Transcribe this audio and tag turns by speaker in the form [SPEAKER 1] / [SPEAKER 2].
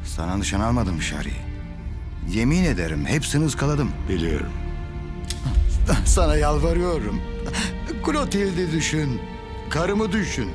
[SPEAKER 1] Sana nişan almadım Şari. Yemin ederim hepsini ıskaladım.
[SPEAKER 2] Biliyorum.
[SPEAKER 1] Sana yalvarıyorum. Klotilde düşün. Karımı düşün.